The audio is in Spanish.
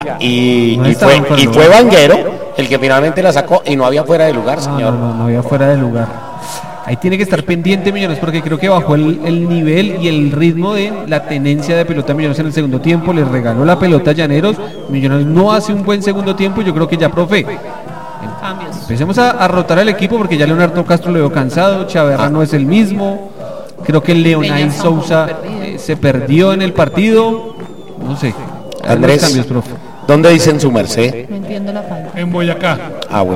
y fue Vanguero el que finalmente la sacó y no había fuera de lugar, señor. No había fuera de lugar. Ahí tiene que estar pendiente Millones porque creo que bajó el nivel y el ritmo de la tenencia de pelota Millones en el segundo tiempo. Le regaló la pelota a Llaneros. Millones no hace un buen segundo tiempo y yo creo que ya, profe, empecemos a rotar al equipo porque ya Leonardo Castro lo veo cansado, Chaverra no es el mismo. Creo que Leonay Sousa se perdió en el partido. No sé. Andrés, cambios, profe. ¿Dónde dicen su merced? No entiendo la falta. En Boyacá. Ah, bueno.